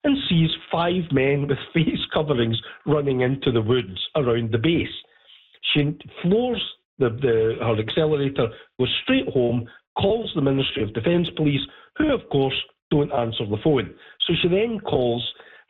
and sees 5 men with face coverings running into the woods around the base. She floors her accelerator, goes straight home, calls the Ministry of Defence Police, who, of course, don't answer the phone. So she then calls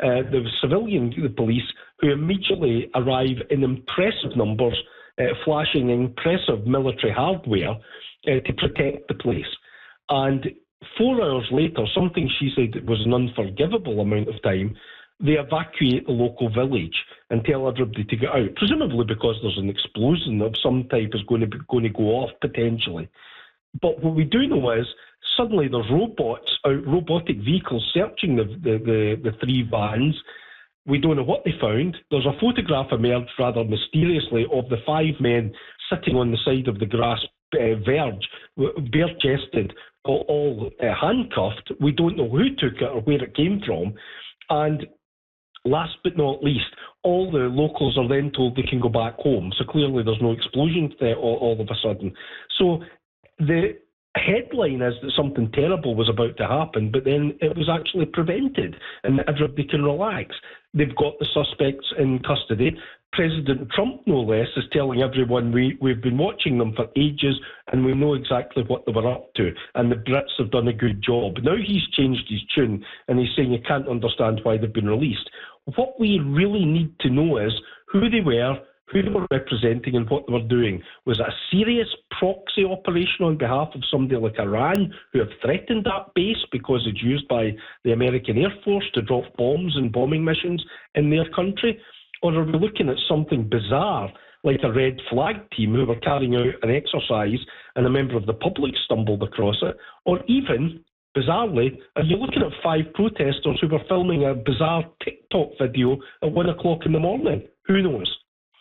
the police, who immediately arrive in impressive numbers, flashing impressive military hardware to protect the place. And 4 hours later, something she said was an unforgivable amount of time, they evacuate the local village and tell everybody to get out, presumably because there's an explosion of some type is going to go off potentially. But what we do know is suddenly there's robotic vehicles searching the 3 vans. We don't know what they found. There's a photograph emerged rather mysteriously of the 5 men sitting on the side of the grass verge, bare-chested, all handcuffed. We don't know who took it or where it came from. And last but not least, all the locals are then told they can go back home. So clearly there's no explosion all of a sudden. So the headline is that something terrible was about to happen, but then it was actually prevented and everybody can relax. They've got the suspects in custody. President Trump, no less, is telling everyone we've been watching them for ages and we know exactly what they were up to, and the Brits have done a good job. Now he's changed his tune and he's saying you can't understand why they've been released. What we really need to know is who they were, who they were representing and what they were doing. Was it a serious proxy operation on behalf of somebody like Iran who have threatened that base because it's used by the American Air Force to drop bombs and bombing missions in their country? Or are we looking at something bizarre like a red flag team who were carrying out an exercise and a member of the public stumbled across it? Or even, bizarrely, are you looking at 5 protesters who were filming a bizarre TikTok video at 1 o'clock in the morning? Who knows?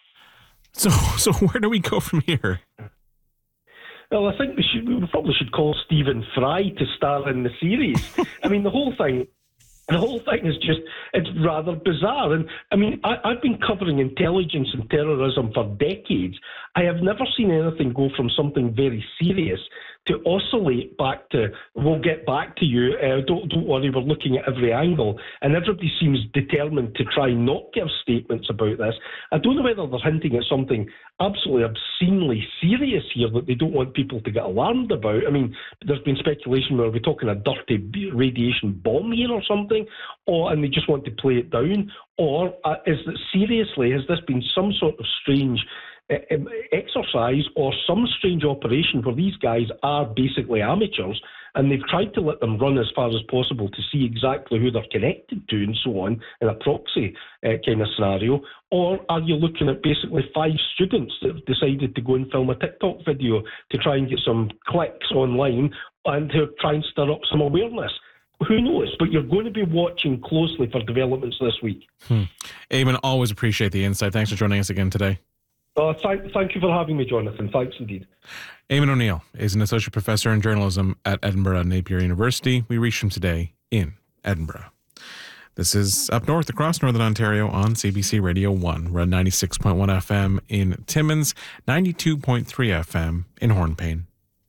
So where do we go from here? Well, I think we probably should call Stephen Fry to star in the series. I mean, the whole thing is just, it's rather bizarre. And I mean, I've been covering intelligence and terrorism for decades. I have never seen anything go from something very serious to oscillate back to, we'll get back to you, don't worry, we're looking at every angle. And everybody seems determined to try not give statements about this. I don't know whether they're hinting at something absolutely obscenely serious here that they don't want people to get alarmed about. I mean, there's been speculation where we're talking a dirty radiation bomb here or something, and they just want to play it down. Or is it seriously, has this been some sort of strange exercise or some strange operation where these guys are basically amateurs and they've tried to let them run as far as possible to see exactly who they're connected to and so on in a proxy kind of scenario? Or are you looking at basically 5 students that have decided to go and film a TikTok video to try and get some clicks online and to try and stir up some awareness? Who knows? But you're going to be watching closely for developments this week. Eamon, always appreciate the insight. Thanks for joining us again today. Thank you for having me, Jonathan. Thanks indeed. Eamon O'Neill is an associate professor in journalism at Edinburgh Napier University. We reached him today in Edinburgh. This is Up North across Northern Ontario on CBC Radio 1. We're at 96.1 FM in Timmins, 92.3 FM in Hornpain.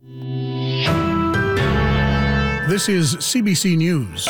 This is CBC News.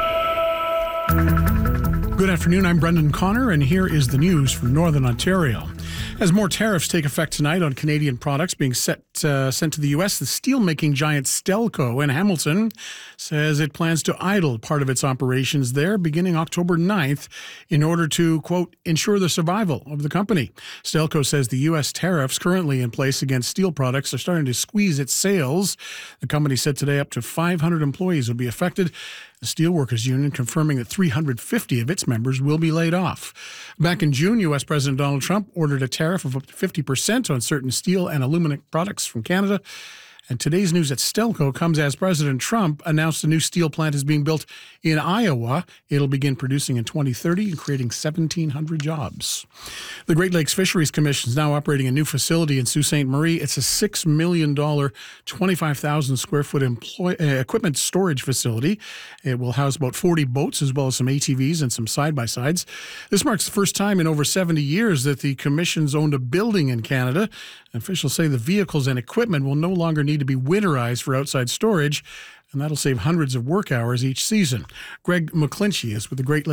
Good afternoon, I'm Brendan Connor, and here is the news from Northern Ontario. As more tariffs take effect tonight on Canadian products being sent to the U.S., the steelmaking giant Stelco in Hamilton says it plans to idle part of its operations there beginning October 9th in order to, quote, ensure the survival of the company. Stelco says the U.S. tariffs currently in place against steel products are starting to squeeze its sales. The company said today up to 500 employees will be affected. The Steelworkers Union confirming that 350 of its members will be laid off. Back in June, U.S. President Donald Trump ordered a tariff of up to 50% on certain steel and aluminum products from Canada. And today's news at Stelco comes as President Trump announced a new steel plant is being built in Iowa. It'll begin producing in 2030 and creating 1,700 jobs. The Great Lakes Fisheries Commission is now operating a new facility in Sault Ste. Marie. It's a $6 million, 25,000 square foot equipment storage facility. It will house about 40 boats as well as some ATVs and some side-by-sides. This marks the first time in over 70 years that the Commission's owned a building in Canada. Officials say the vehicles and equipment will no longer need to be winterized for outside storage, and that'll save hundreds of work hours each season. Greg McClinchy is with the Great Lakes